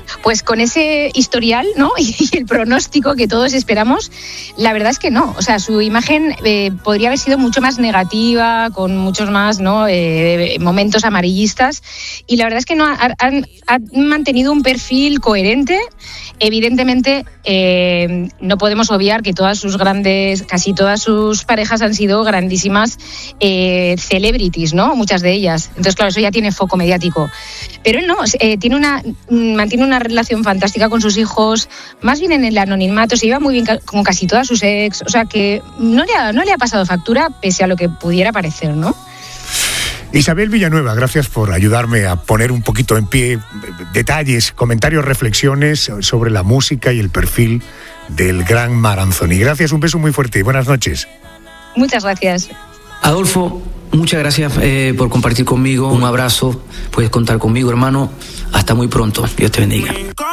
Pues con ese historial, ¿no? Y el pronóstico que todos esperamos, la verdad es que no. O sea, su imagen podría haber sido mucho más negativa, con muchos más, ¿no? Momentos amarillistas. Y la verdad es que no han mantenido un perfil coherente. Evidentemente, no podemos obviar que casi todas sus parejas han sido grandísimas celebrities, ¿no? Muchas de ellas. Entonces, claro, eso ya tiene foco mediático. Pero él no, mantiene una relación fantástica con sus hijos, más bien en el anonimato, se lleva muy bien con casi todas sus ex, o sea que no le ha pasado factura pese a lo que pudiera parecer, ¿no? Isabel Villanueva, gracias por ayudarme a poner un poquito en pie detalles, comentarios, reflexiones sobre la música y el perfil del gran Marc Anthony. Gracias, un beso muy fuerte y buenas noches. Muchas gracias. Adolfo, muchas gracias por compartir conmigo. Un abrazo, puedes contar conmigo, hermano. Hasta muy pronto. Dios te bendiga.